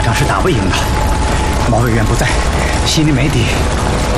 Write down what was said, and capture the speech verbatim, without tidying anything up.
上是打不赢的。毛委员不在，心里没底。